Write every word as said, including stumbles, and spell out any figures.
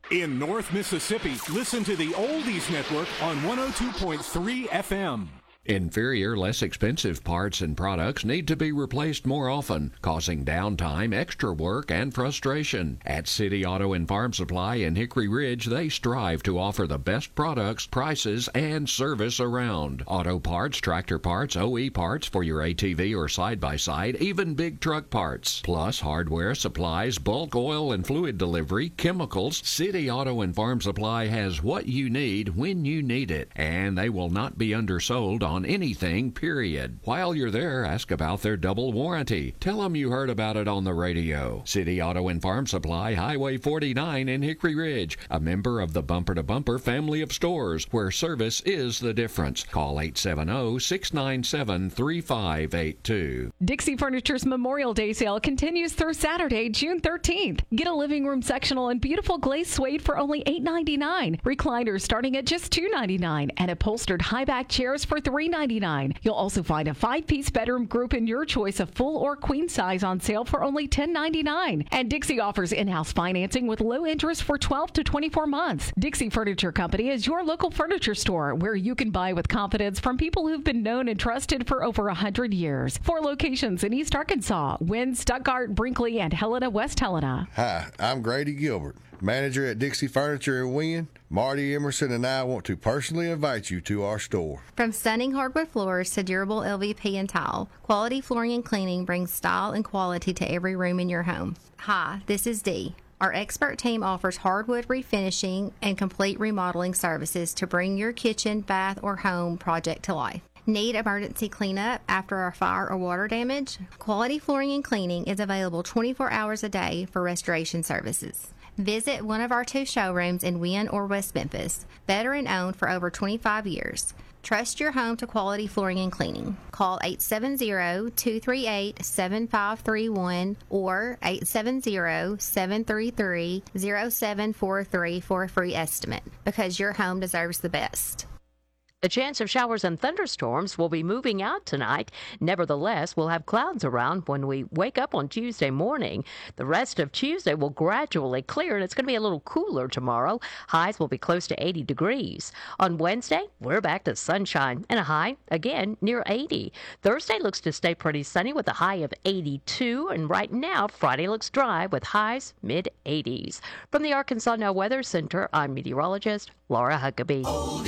In North Mississippi, listen to the Oldies Network on one oh two point three F M. Inferior, less expensive parts and products need to be replaced more often, causing downtime, extra work, and frustration. At City Auto and Farm Supply in Hickory Ridge, they strive to offer the best products, prices, and service around. Auto parts, tractor parts, O E parts for your A T V or side-by-side, even big truck parts. Plus hardware, supplies, bulk oil and fluid delivery, chemicals. City Auto and Farm Supply has what you need when you need it, and they will not be undersold on anything, period. While you're there, ask about their double warranty. Tell them you heard about it on the radio. City Auto and Farm Supply, Highway forty-nine in Hickory Ridge, a member of the Bumper to Bumper family of stores, where service is the difference. Call eight seven zero, six nine seven, three five eight two. Dixie Furniture's Memorial Day sale continues through Saturday, June thirteenth. Get a living room sectional in beautiful glazed suede for only eight ninety-nine. Recliners starting at just two ninety-nine, and upholstered high-back chairs for three ninety-nine. You'll also find a five-piece bedroom group in your choice of full or queen size on sale for only ten ninety-nine. And Dixie offers in-house financing with low interest for twelve to twenty-four months. Dixie Furniture Company is your local furniture store where you can buy with confidence from people who've been known and trusted for over one hundred years. Four locations in East Arkansas: Wynn, Stuttgart, Brinkley, and Helena, West Helena. Hi, I'm Grady Gilbert, manager at Dixie Furniture in Wynn. Marty Emerson and I want to personally invite you to our store. From stunning hardwood floors to durable L V P and tile, Quality Flooring and Cleaning brings style and quality to every room in your home. Hi, this is Dee. Our expert team offers hardwood refinishing and complete remodeling services to bring your kitchen, bath, or home project to life. Need emergency cleanup after a fire or water damage? Quality Flooring and Cleaning is available twenty-four hours a day for restoration services. Visit one of our two showrooms in Wynn or West Memphis, veteran owned for over twenty-five years. Trust your home to Quality Flooring and Cleaning. Call eight seven zero, two three eight, seven five three one or eight seven zero, seven three three, zero seven four three for a free estimate, because your home deserves the best. A chance of showers and thunderstorms will be moving out tonight. Nevertheless, we'll have clouds around when we wake up on Tuesday morning. The rest of Tuesday will gradually clear, and it's going to be a little cooler tomorrow. Highs will be close to eighty degrees. On Wednesday, we're back to sunshine and a high, again, near eighty. Thursday looks to stay pretty sunny with a high of eighty-two, and right now, Friday looks dry with highs mid-eighties. From the Arkansas Now Weather Center, I'm meteorologist Laura Huckabee.